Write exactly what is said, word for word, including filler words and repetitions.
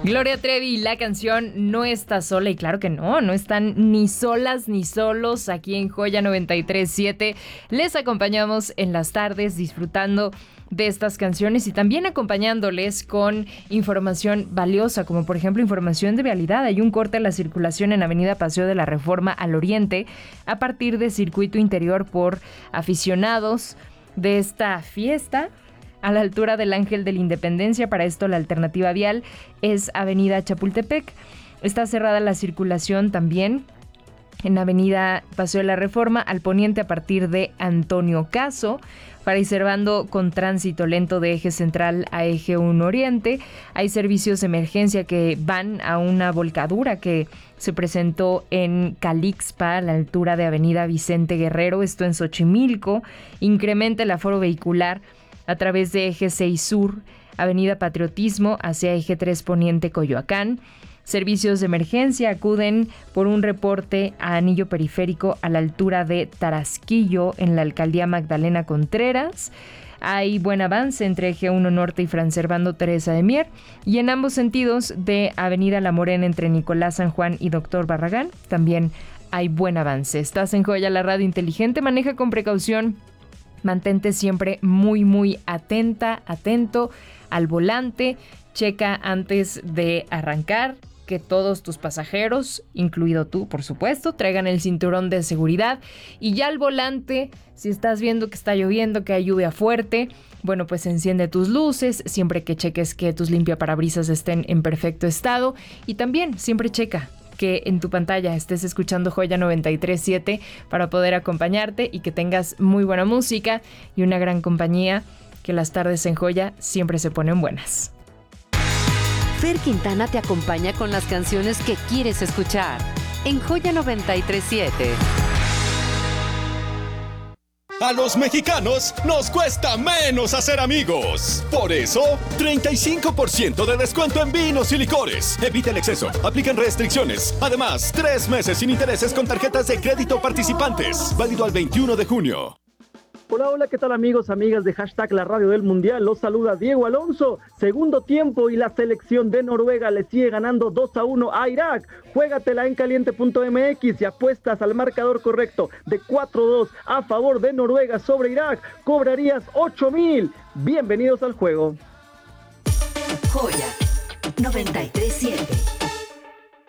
Gloria Trevi, la canción No Estás Sola, y claro que no, no están ni solas ni solos aquí en Joya noventa y tres punto siete. Les acompañamos en las tardes disfrutando de estas canciones y también acompañándoles con información valiosa, como por ejemplo información de vialidad. Hay un corte a la circulación en Avenida Paseo de la Reforma al Oriente a partir de circuito interior por aficionados de esta fiesta a la altura del Ángel de la Independencia. Para esto la alternativa vial es Avenida Chapultepec. Está cerrada la circulación también en Avenida Paseo de la Reforma al poniente a partir de Antonio Caso, para ir cerrando con tránsito lento de eje central a eje uno Oriente. Hay servicios de emergencia que van a una volcadura que se presentó en Calixpa a la altura de Avenida Vicente Guerrero, esto en Xochimilco. Incrementa el aforo vehicular a través de eje seis Sur, Avenida Patriotismo hacia eje tres Poniente Coyoacán. Servicios de emergencia acuden por un reporte a anillo periférico a la altura de Tarasquillo en la alcaldía Magdalena Contreras. Hay buen avance entre eje uno Norte y Fran Servando Teresa de Mier, y en ambos sentidos de Avenida La Morena entre Nicolás San Juan y Doctor Barragán también hay buen avance. Estás en Joya, la radio inteligente. Maneja con precaución. Mantente siempre muy, muy atenta, atento al volante. Checa antes de arrancar que todos tus pasajeros, incluido tú, por supuesto, traigan el cinturón de seguridad. Y ya al volante, si estás viendo que está lloviendo, que hay lluvia fuerte, bueno, pues enciende tus luces, siempre que cheques que tus limpiaparabrisas estén en perfecto estado. Y también siempre checa que en tu pantalla estés escuchando Joya noventa y tres punto siete para poder acompañarte y que tengas muy buena música y una gran compañía, que las tardes en Joya siempre se ponen buenas. Fer Quintana te acompaña con las canciones que quieres escuchar en Joya noventa y tres punto siete. A los mexicanos nos cuesta menos hacer amigos. Por eso, treinta y cinco por ciento de descuento en vinos y licores. Evita el exceso. Aplican restricciones. Además, tres meses sin intereses con tarjetas de crédito participantes. Válido al veintiuno de junio. Hola, hola, ¿qué tal amigos, amigas de Hashtag La Radio del Mundial? Los saluda Diego Alonso. Segundo tiempo y la selección de Noruega le sigue ganando dos a uno a Irak. Juégatela en caliente punto m x y apuestas al marcador correcto de cuatro a dos a favor de Noruega sobre Irak. Cobrarías ocho mil. Bienvenidos al juego. Joya noventa y tres punto siete.